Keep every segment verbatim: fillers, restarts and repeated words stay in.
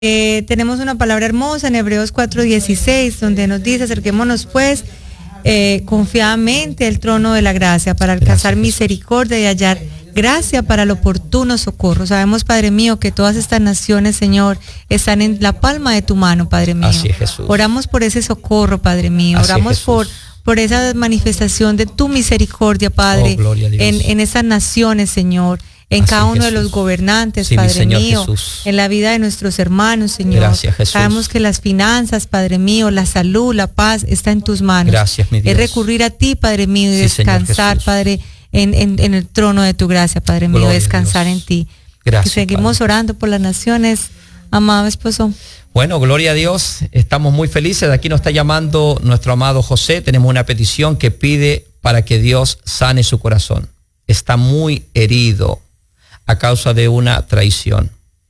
Eh, tenemos una palabra hermosa en Hebreos cuatro dieciséis, donde nos dice: acerquémonos pues eh, confiadamente al trono de la gracia para alcanzar gracias, misericordia y hallar gracia para el oportuno socorro. Sabemos, Padre mío, que todas estas naciones, Señor, están en la palma de tu mano, Padre mío. Así es, Jesús. Oramos por ese socorro, Padre mío. Así Oramos es, por por esa manifestación de tu misericordia, Padre, oh, en, en esas naciones, Señor. En Así cada uno Jesús. de los gobernantes, Sí, Padre Señor mío, Jesús. En la vida de nuestros hermanos, Señor. Gracias, Jesús. Sabemos que las finanzas, Padre mío, la salud, la paz, está en tus manos. Gracias, mi Dios. Es recurrir a ti, Padre mío, y Sí, descansar, Padre, en, en, en el trono de tu gracia, Padre mío, Gloria descansar en ti. Gracias, y seguimos Padre. orando por las naciones, amado esposo. Bueno, gloria a Dios, estamos muy felices. De aquí nos está llamando nuestro amado José. Tenemos una petición que pide para que Dios sane su corazón. Está muy herido a causa de una traición.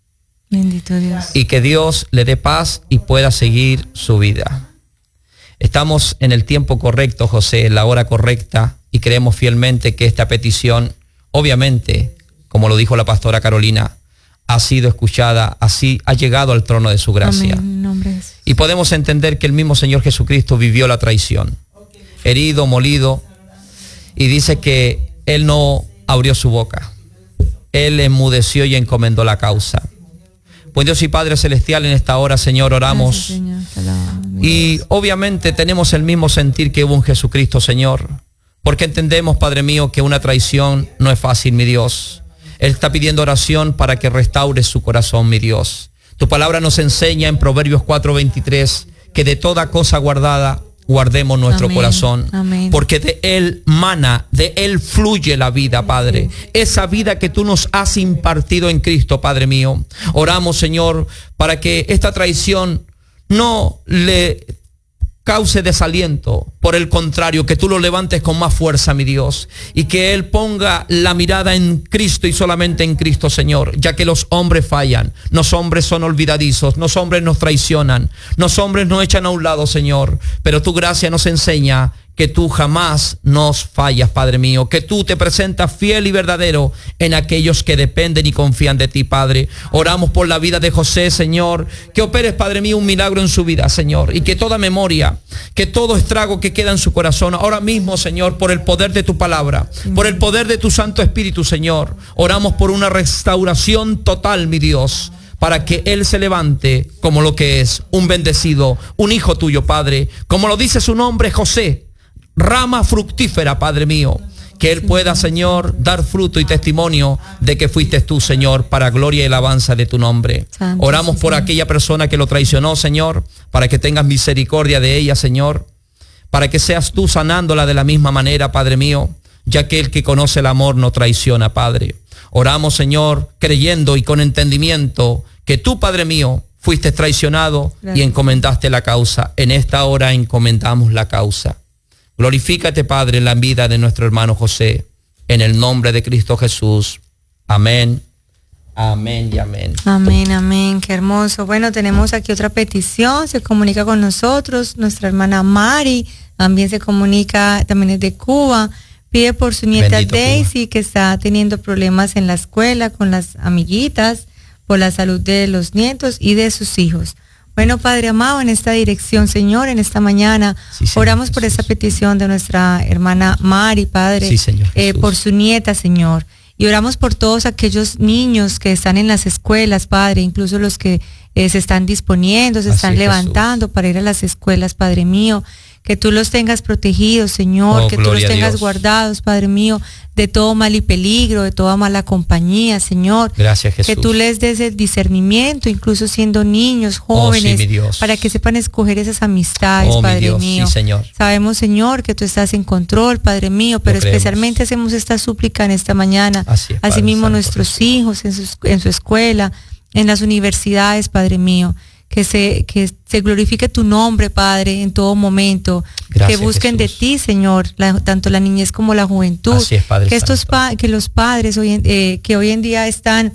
Bendito Dios. Y que Dios le dé paz y pueda seguir su vida. Estamos en el tiempo correcto, José, en la hora correcta, y creemos fielmente que esta petición, obviamente, como lo dijo la pastora Carolina, ha sido escuchada, así ha llegado al trono de su gracia. Amén, nombre de Jesús. Y podemos entender que el mismo Señor Jesucristo vivió la traición, herido, molido, y dice que Él no abrió su boca. Él enmudeció y encomendó la causa. Pues Dios y Padre Celestial, en esta hora, Señor, oramos. Gracias, Señor. Te alabamos. Y obviamente tenemos el mismo sentir que hubo en Jesucristo, Señor. Porque entendemos, Padre mío, que una traición no es fácil, mi Dios. Él está pidiendo oración para que restaures su corazón, mi Dios. Tu palabra nos enseña en Proverbios cuatro veintitrés que de toda cosa guardada guardemos nuestro Amén, corazón, amén. porque de Él mana, de Él fluye la vida, Padre. Esa vida que tú nos has impartido en Cristo, Padre mío. Oramos, Señor, para que esta traición no le cause desaliento, por el contrario, que tú lo levantes con más fuerza, mi Dios, y que Él ponga la mirada en Cristo y solamente en Cristo, Señor, ya que los hombres fallan, los hombres son olvidadizos, los hombres nos traicionan, los hombres nos echan a un lado, Señor, pero tu gracia nos enseña que tú jamás nos fallas, Padre mío, que tú te presentas fiel y verdadero en aquellos que dependen y confían de ti, Padre. Oramos por la vida de José, Señor, que operes, Padre mío, un milagro en su vida, Señor, y que toda memoria, que todo estrago que queda en su corazón, ahora mismo, Señor, por el poder de tu palabra, por el poder de tu Santo Espíritu, Señor, oramos por una restauración total, mi Dios, para que Él se levante como lo que es, un bendecido, un hijo tuyo, Padre, como lo dice su nombre, José, rama fructífera, Padre mío, que Él pueda, Señor, dar fruto y testimonio de que fuiste tú, Señor, para gloria y alabanza de tu nombre. Santo, Oramos por Señor. aquella persona que lo traicionó, Señor, para que tengas misericordia de ella, Señor, para que seas tú sanándola de la misma manera, Padre mío, ya que el que conoce el amor no traiciona, Padre. Oramos, Señor, creyendo y con entendimiento que tú, Padre mío, fuiste traicionado. Gracias. Y encomendaste la causa. En esta hora encomendamos la causa. Glorifícate, Padre, en la vida de nuestro hermano José, en el nombre de Cristo Jesús. Amén, amén y amén. Amén, amén, qué hermoso. Bueno, tenemos aquí otra petición, se comunica con nosotros, nuestra hermana Mari, también se comunica, también es de Cuba, pide por su nieta Bendito Daisy, que está teniendo problemas en la escuela con las amiguitas, por la salud de los nietos y de sus hijos. Bueno, Padre amado, en esta dirección, Señor, en esta mañana, Sí, Señor oramos Jesús. por esta petición de nuestra hermana Mari, Padre, Sí, Señor eh, Jesús. por su nieta, Señor. Y oramos por todos aquellos niños que están en las escuelas, Padre, incluso los que eh, se están disponiendo, se Así están es, levantando para ir a las escuelas, Padre mío. Que tú los tengas protegidos, Señor, Oh, que tú los gloria a tengas Dios. guardados, Padre mío, de todo mal y peligro, de toda mala compañía, Señor. Gracias, Jesús. Que tú les des el discernimiento, incluso siendo niños, jóvenes, Oh, sí, mi Dios. para que sepan escoger esas amistades, Oh, mi Padre Dios, mío. sí, Señor. Sabemos, Señor, que tú estás en control, Padre mío, pero Lo creemos. especialmente hacemos esta súplica en esta mañana. Así es, Padre Asimismo, Santo nuestros Jesús. hijos en, sus- en su escuela, en las universidades, Padre mío. Que se, que se glorifique tu nombre, Padre, en todo momento. Gracias, que busquen Jesús. de ti, Señor, la- tanto la niñez como la juventud. Así es, Padre que estos Santo. pa- que los padres hoy en- eh, que hoy en día están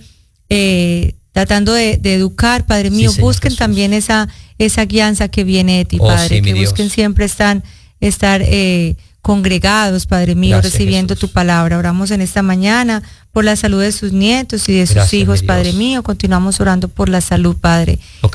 eh, tratando de, de educar, Padre Sí, mío, Señor busquen Jesús. también esa esa guianza que viene de ti, Oh, Padre. sí, mi que Dios. busquen siempre están estar eh, congregados, Padre mío, Gracias, recibiendo Jesús. tu palabra. Oramos en esta mañana por la salud de sus nietos y de sus Gracias, hijos, mi Padre Dios. mío. Continuamos orando por la salud, Padre.